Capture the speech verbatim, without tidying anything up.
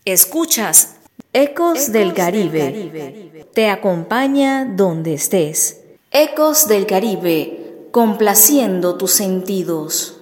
Escuchas Ecos del Caribe. Te acompaña donde estés. Ecos del Caribe, complaciendo tus sentidos.